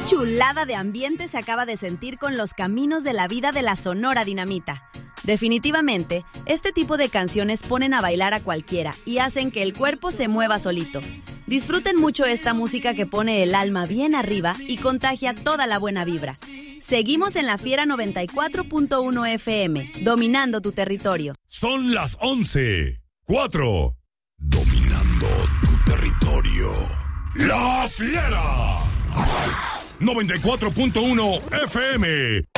chulada de ambiente se acaba de sentir con Los Caminos de la Vida de la Sonora Dinamita. Definitivamente, este tipo de canciones ponen a bailar a cualquiera y hacen que el cuerpo se mueva solito. Disfruten mucho esta música que pone el alma bien arriba y contagia toda la buena vibra. Seguimos en La Fiera 94.1 FM, dominando tu territorio. Son las 11:04. Dominando tu territorio. La Fiera 94.1 FM.